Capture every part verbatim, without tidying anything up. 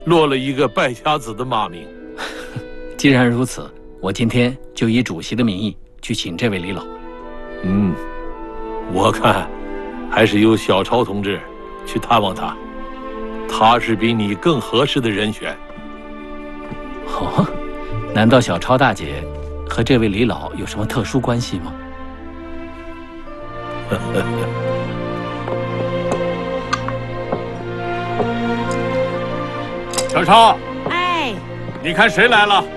落了一个败家子的骂名。 既然如此，我今天就以主席的名义去请这位李老。 嗯，我看还是由小超同志去探望他，他是比你更合适的人选。 哦，难道小超大姐和这位李老有什么特殊关系吗？ 小超， 哎， 你看谁来了？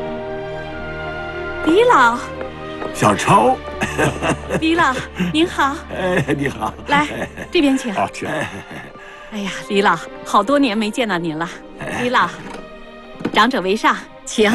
李老， 小超， 李老，您好。 哎，你好， 来这边请。 好，请。 哎呀，李老，好多年没见到您了。李老，长者为上，请。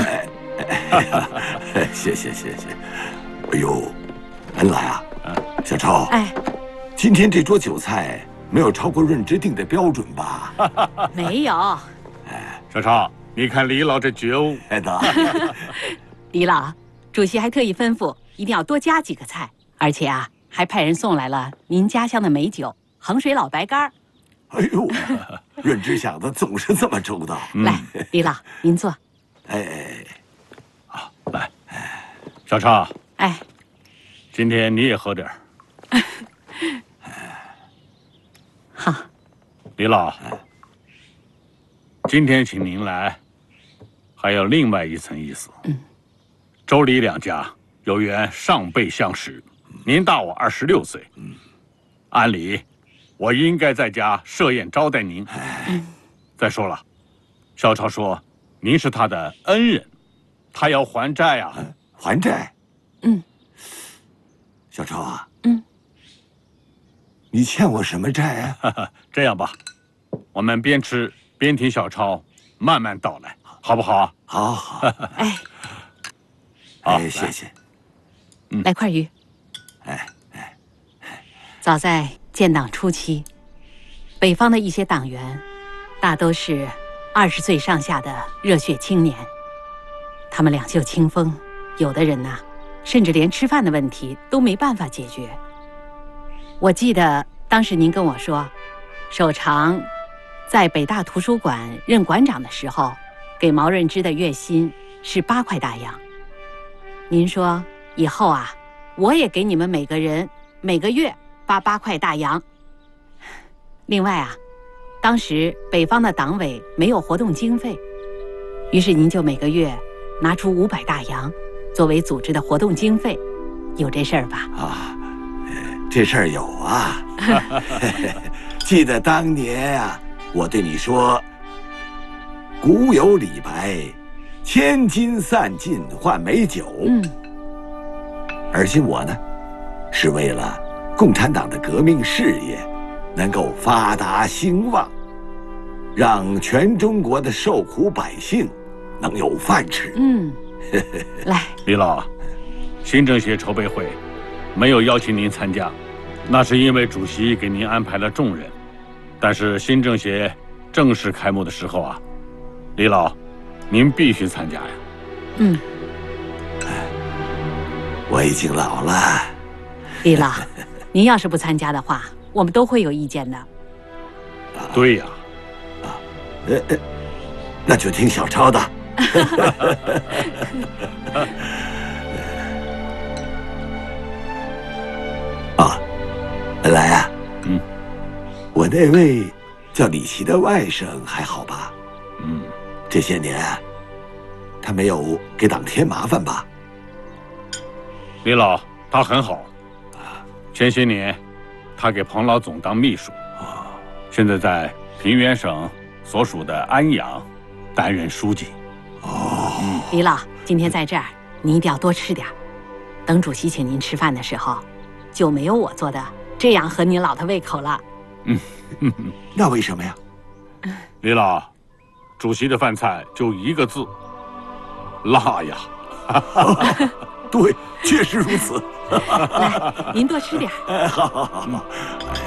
谢谢谢谢。哎呦，原来啊，小超， 哎， 今天这桌酒菜没有超过润之定的标准吧？ 没有。 小超，你看李老这觉悟。 哎的。 李老，主席还特意吩咐一定要多加几个菜，而且啊，还派人送来了您家乡的美酒——衡水老白干。 哎呦，润之想的总是这么周到。 嗯、来，李老，您坐。 哎， 好，来，小超。 哎， 今天你也喝点儿。 好。 李老，今天请您来，还有另外一层意思。 嗯。 周李两家有缘上辈相识，您大我二十六岁，嗯，按理我应该在家设宴招待您。 嗯。 再说了，小超说您是他的恩人，他要还债啊。 还债？ 嗯。 小超啊。 嗯。 你欠我什么债啊？ 这样吧，我们边吃边听小超慢慢道来，好不好啊？ 好好。 哎。 哎，谢谢。 嗯，来块鱼。 哎哎。 早在建党初期，北方的一些党员，大都是二十岁上下的热血青年。他们两袖清风，有的人呐，甚至连吃饭的问题都没办法解决。我记得当时您跟我说，守常在北大图书馆任馆长的时候，给毛润之的月薪是八块大洋。您说以后啊，我也给你们每个人每个月发八块大洋。另外啊，当时北方的党委没有活动经费，于是您就每个月拿出五百大洋作为组织的活动经费，有这事儿吧？ 啊，这事儿有啊。记得当年啊，我对你说，古有李白，千金散尽换美酒。 嗯。 而今我呢，是为了共产党的革命事业能够发达兴旺，让全中国的受苦百姓能有饭吃。 嗯。来， 李老，新政协筹备会没有邀请您参加，那是因为主席给您安排了重任。但是新政协正式开幕的时候啊，李老，您必须参加呀。 嗯。 我已经老了。 李老，您要是不参加的话，我们都会有意见的。 对呀。 啊，呃呃，那就听小超的。啊，来啊。 嗯。 我那位叫李琦的外甥还好吧？ 嗯。 这些年啊，他没有给党添麻烦吧？ 李老，他很好。前些年，他给彭老总当秘书，现在在平原省所属的安阳担任书记。 哦。 嗯。李老，今天在这儿，您一定要多吃点。等主席请您吃饭的时候，就没有我做的这样合您老的胃口了。 嗯。 那为什么呀？ 李老，主席的饭菜就一个字，辣呀。 对，确实如此。 来，您多吃点。 好好好好。